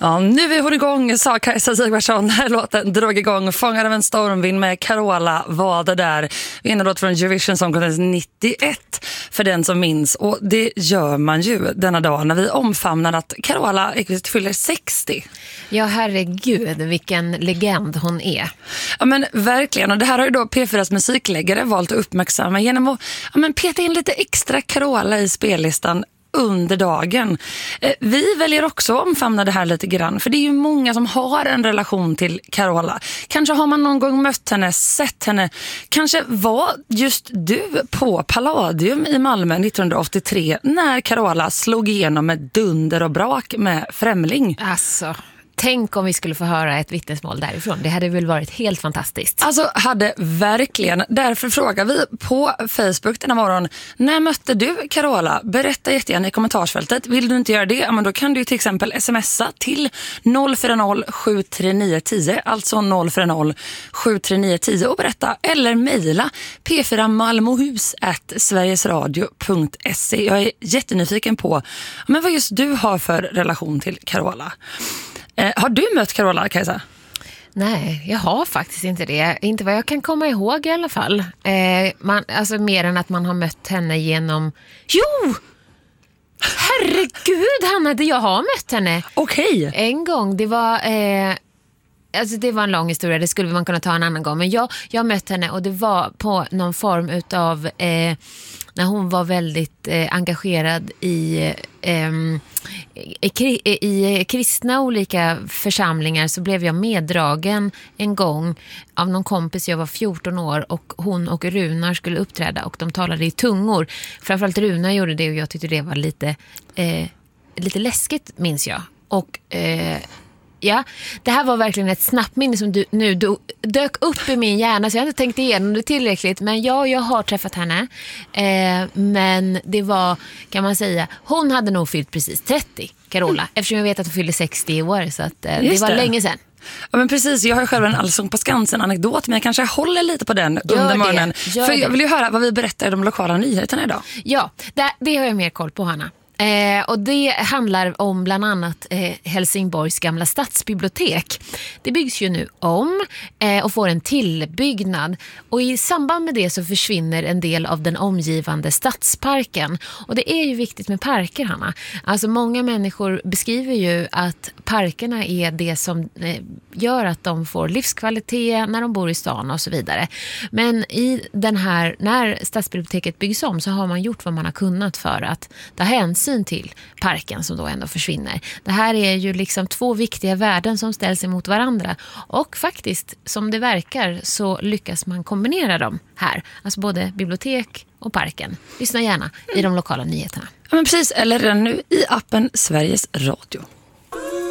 Ja, nu är hon igång, sa Kajsa Sigvardsson. Här låten drog igång. Fångad av en stormvind med Carola var det där. Vinnarlåt från Eurovision Song Contest 91 för den som minns. Och det gör man ju denna dag när vi omfamnar att Carola Ekqvist fyller 60. Ja, herregud, vilken legend hon är. Ja, men verkligen. Och det här har ju då P4s musikläggare valt att uppmärksamma genom att peta in lite extra Carola i spellistan under dagen. Vi väljer också att omfamna det här lite grann, för det är ju många som har en relation till Carola. Kanske har man någon gång mött henne, sett henne. Kanske var just du på Palladium i Malmö 1983 när Carola slog igenom med dunder och brak med Främling. Alltså, tänk om vi skulle få höra ett vittnesmål därifrån. Det hade väl varit helt fantastiskt. Alltså, hade verkligen. Därför frågar vi på Facebook denna morgon: när mötte du Carola? Berätta jättegärna i kommentarsfältet. Vill du inte göra det, men då kan du till exempel smsa till 040 739 10, alltså 040 739 10 och berätta, eller mejla p4malmohus@sverigesradio.se. Jag är jättenyfiken på vad just du har för relation till Carola. Har du mött Carola, Kajsa? Nej, jag har faktiskt inte det. Inte vad jag kan komma ihåg i alla fall. Alltså mer än att man har mött henne genom... Jo! Herregud, Hanna, jag har mött henne. Okej. En gång, det var... Alltså det var en lång historia, det skulle man kunna ta en annan gång. Men jag mött henne och det var på någon form utav... när hon var väldigt engagerad i kristna olika församlingar, så blev jag meddragen en gång av någon kompis. Jag var 14 år och hon och Runar skulle uppträda och de talade i tungor. Framförallt Runar gjorde det och jag tyckte det var lite läskigt, minns jag. Och ja, det här var verkligen ett snabbt minne som nu dök upp i min hjärna, så jag har inte tänkt igenom det tillräckligt. Men ja, jag har träffat henne. Men det var, kan man säga, hon hade nog fyllt precis 30, Carola. Eftersom jag vet att hon fyllde 60 år, så att det var länge sedan. Ja, men precis, jag har själv en Allsång på Skansen-anekdot, men jag kanske håller lite på den under morgonen. För jag vill ju höra vad vi berättar i de lokala nyheterna idag. Ja, det har jag mer koll på, Hanna. Och det handlar om bland annat Helsingborgs gamla stadsbibliotek. Det byggs ju nu om och får en tillbyggnad. Och i samband med det så försvinner en del av den omgivande stadsparken. Och det är ju viktigt med parker, Hanna. Alltså många människor beskriver ju att parkerna är det som gör att de får livskvalitet när de bor i stan och så vidare. Men i den här, när stadsbiblioteket byggs om, så har man gjort vad man har kunnat för att ta hänsyn till parken som då ändå försvinner. Det här är ju liksom två viktiga värden som ställs emot varandra, och faktiskt, som det verkar, så lyckas man kombinera dem här. Alltså både bibliotek och parken. Lyssna gärna i de lokala nyheterna. Ja, men precis, eller redan nu i appen Sveriges Radio.